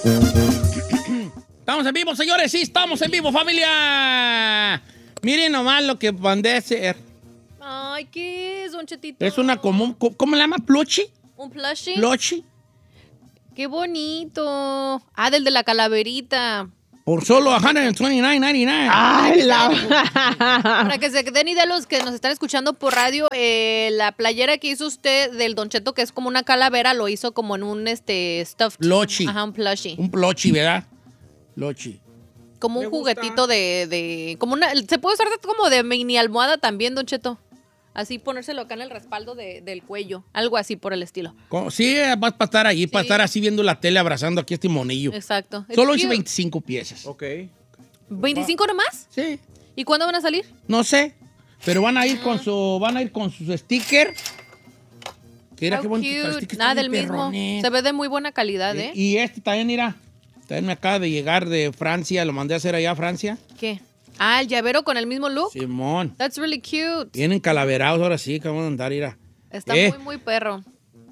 Estamos en vivo, señores, sí, estamos en vivo, familia. Miren nomás lo que mandé a hacer. Ay, ¿qué es, Don Chetito? Es una común, ¿cómo le llama? ¿Plushie? ¿Un plushie? ¿Plushie? ¡Qué bonito! Ah, del de la calaverita. Por solo $129.99. ¡Ay, Para que se den idea los que nos están escuchando por radio, la playera que hizo usted del Don Cheto, que es como una calavera, lo hizo como en un stuffed. Plushie. Ajá, un plushie. Un plushie, ¿verdad? Plushie. Como un juguetito de como una, se puede usar como de mini almohada también, Don Cheto. Así ponérselo acá en el respaldo del cuello. Algo así por el estilo. Sí, vas para estar allí, para estar así viendo la tele, abrazando aquí a este monillo. Exacto. Solo hice 25 piezas. Ok. ¿25 nomás? Sí. ¿Y cuándo van a salir? No sé, pero van a ir con su sticker. Que era How qué bonito. cute. El sticker Nada está del bien mismo. perrones. Se ve de muy buena calidad, ¿eh? Y este también, mira. También me acaba de llegar de Francia, lo mandé a hacer allá a Francia. ¿Qué? Ah, el llavero con el mismo look. Simón. That's really cute. Vienen calaverados ahora sí, que vamos a andar, mira. Está muy perro.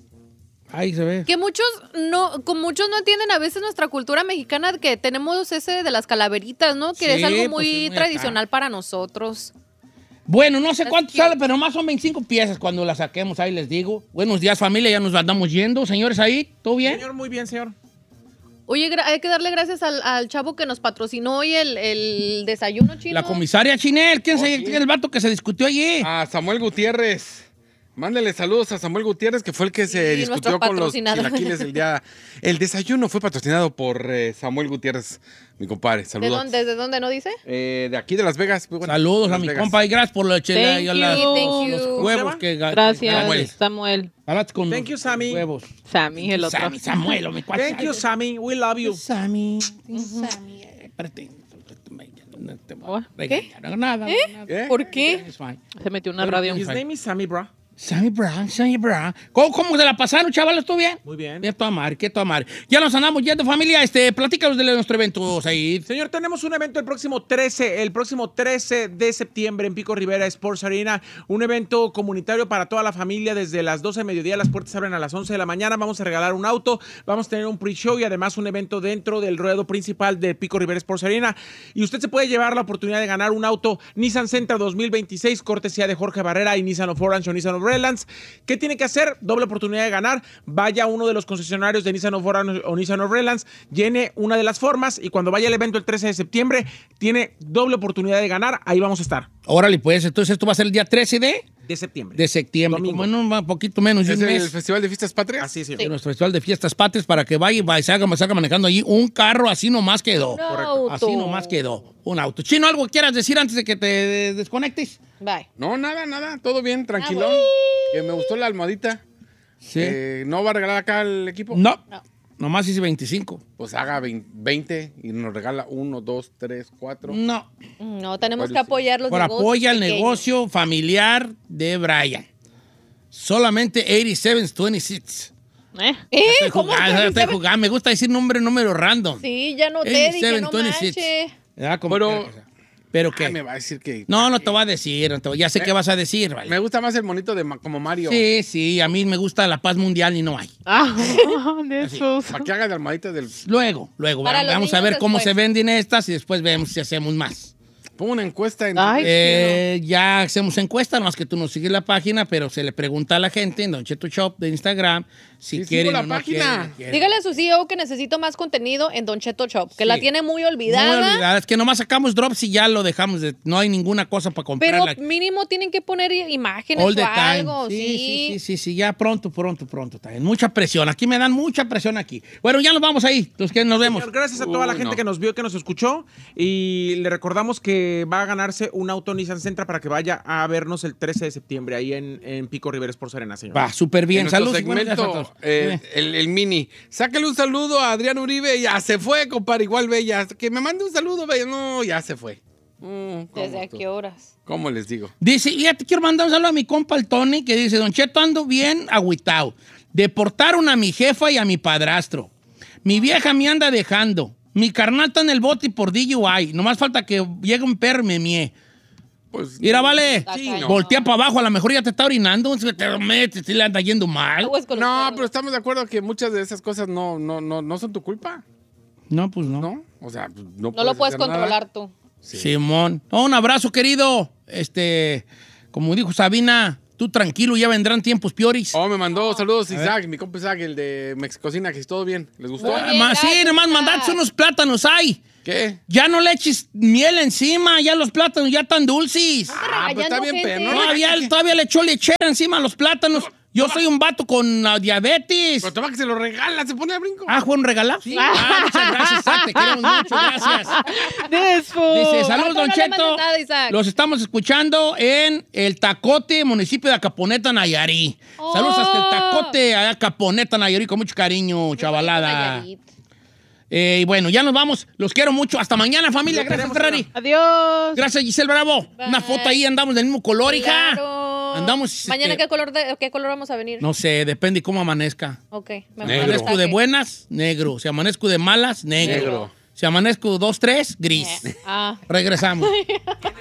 Ahí se ve. Que muchos no entienden a veces nuestra cultura mexicana, que tenemos ese de las calaveritas, ¿no? Que Sí, es algo pues, muy es muy tradicional acá. para nosotros. Bueno, no sé cuánto cute. sale, pero nomás son 25 piezas cuando las saquemos, ahí les digo. Buenos días, familia, ya nos andamos yendo. Señores, ahí, ¿todo bien? Señor, muy bien, señor. Oye, hay que darle gracias al chavo que nos patrocinó hoy el desayuno chino. La comisaria Chinel, ¿quién es el vato que se discutió allí? A Samuel Gutiérrez. Mándele saludos a Samuel Gutiérrez, que fue el que se Sí, discutió nuestro con los patrocinador. chilaquiles el día. El desayuno fue patrocinado por Samuel Gutiérrez, mi compadre. Saludos. ¿Desde dónde no dice? De aquí de Las Vegas. Muy bueno. Saludos a Las mi Vegas. compa y gracias por la chela Thank y you. los ¿Cómo huevos se que Gracias, Samuel. Hablas con Thank los you, Sammy. huevos. Sammy, el otro. Samuel, mi cuate. Thank you, Sammy. We love you. Sammy. Sammy. Espérate. ¿Qué? Nada. ¿Eh? ¿Por qué? It's fine. Se metió una radio. His name is Sammy, bro. Sammy Brown. ¿Cómo se la pasaron, chavales? ¿Todo bien? Muy bien. Qué toda madre. Ya nos andamos yendo, familia. Platícanos de nuestro evento, Said. Señor, tenemos un evento el próximo 13 de septiembre en Pico Rivera Sports Arena, un evento comunitario para toda la familia desde las 12 de mediodía, las puertas se abren a las 11 de la mañana, vamos a regalar un auto, vamos a tener un pre-show y además un evento dentro del ruedo principal de Pico Rivera Sports Arena y usted se puede llevar la oportunidad de ganar un auto Nissan Sentra 2026, cortesía de Jorge Barrera y Nissan of Orange o Nissan of Redlands. ¿Qué tiene que hacer? Doble oportunidad de ganar, vaya a uno de los concesionarios de Nissan of Orange o Nissan of Redlands, llene una de las formas y cuando vaya al evento el 13 de septiembre, tiene doble oportunidad de ganar. Ahí vamos a estar. Órale, pues, entonces esto va a ser el día 13 De septiembre. de septiembre. Domingo. Como en un poquito menos de ¿Es un el mes. Festival de Fiestas Patrias? Así es, señor. De nuestro Festival de Fiestas Patrias para que vaya y salga manejando allí un carro, así nomás quedó. Un auto. Así nomás quedó. Un auto. Chino, ¿algo quieras decir antes de que te desconectes? Bye. No, nada. Todo bien, tranquilón. Que me gustó la almohadita. Sí. ¿No va a regalar acá el equipo? No. Nomás hice 25. Pues haga 20 y nos regala 1, 2, 3, 4. No. No, tenemos Bueno, que sí. apoyar los Por negocios apoya el pequeños. negocio familiar de Brian. Solamente 8726. ¿Cómo Estoy que jugando. Me gusta decir número random. Sí, ya noté, dije, no 8726. manche. ¿Verdad? Como Pero- quiera que sea. ¿Pero qué? Me va a decir que... No te va a decir. Ya sé qué vas a decir, vale. Me gusta más el monito de como Mario. Sí, a mí me gusta la paz mundial y no hay. De esos. Para que haga de almohadita del... Luego, Para los vamos a niños ver cómo después. se venden estas y después vemos si hacemos más. Pongo una encuesta en... Ay, Ya hacemos encuesta, no más que tú no sigues la página, pero se le pregunta a la gente en Don Cheto Shop de Instagram si Sí, quieren sigo la o no página. quieren. Dígale a su CEO que necesito más contenido en Don Cheto Shop, que Sí. la tiene muy Muy olvidada. olvidada. Es que nomás sacamos drops y ya lo dejamos. No hay ninguna cosa para Pero comprarla. mínimo tienen que poner imágenes All the o time. algo. Sí, ya pronto también. Mucha presión. Aquí me dan mucha presión aquí. Bueno, ya nos vamos ahí. Los que nos vemos. Señor, gracias a toda la Uy, gente no. que nos vio, que nos escuchó. Y le recordamos que va a ganarse un auto Nissan Sentra para que vaya a vernos el 13 de septiembre ahí en Pico Rivera Sports Arena, señor. Va, súper bien. En nuestro Saludos. y buenos días a segmento, todos. Dime. el mini. Sácale un saludo a Adrián Uribe. Ya se fue, compadre. Igual Bella. Que me mande un saludo, Bella. No, ya se fue. ¿Cómo ¿Desde a tú? qué horas? ¿Cómo les digo? Dice, ya te quiero mandar un saludo a mi compa el Tony, que dice, Don Cheto, ando bien agüitao. Deportaron a mi jefa y a mi padrastro. Mi vieja me anda dejando. Mi carnal está en el bote por DUI. Nomás falta que llegue un perro y me mie. Pues, Mira, vale. Sí, no. Voltea para abajo, a lo mejor ya te está orinando. Te metes, te le anda yendo mal. Aguas con los no, perros. pero estamos de acuerdo que muchas de esas cosas no son tu culpa. No, pues no. ¿No? O sea, no No lo puedes hacer nada. controlar tú. Sí. Simón. Oh, un abrazo, querido. Como dijo Sabina, tú tranquilo, ya vendrán tiempos peores. Oh, me mandó saludos Isaac, mi compa Isaac, el de Mexicocina, que todo bien. ¿Les gustó? Muy bien. Sí, gracias, nomás Isaac. mandaste unos plátanos, ay. ¿Qué? Ya no le eches miel encima, ya los plátanos ya están dulces. Ah, pues está regañando bien, gente. pero Todavía le echó lechera encima a los plátanos. Yo soy un vato con diabetes. Pero toma que se lo regala, se pone a brinco. Ah, ¿fue un regalado? Sí. Muchas gracias, Isaac, te queremos mucho, gracias. Dice, saludos, No Don le Cheto. mandes nada, Isaac. Los estamos escuchando en El Tacote, municipio de Acaponeta, Nayarit. Saludos hasta El Tacote, a Acaponeta, Nayarit, con mucho cariño, chavalada. Nayarit. Y bueno, ya nos vamos. Los quiero mucho. Hasta mañana, familia. Lo Gracias, queremos, Ferrari. Adiós. Gracias, Giselle Bravo. Bye. Una foto ahí, andamos del mismo color, hija. Claro. Andamos, Mañana, ¿qué color vamos a venir? No sé, depende cómo amanezca. Ok. Negro. manda un Amanezco de mensaje. buenas, negro. Si amanezco de malas, negro. Negro. Si amanezco 2, 3, gris. Ah. Regresamos.